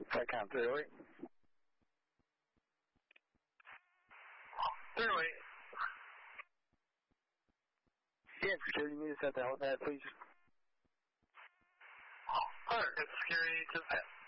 Flight count 308. 308. Yeah, security needs to set the helipad, please. Alright, security to that.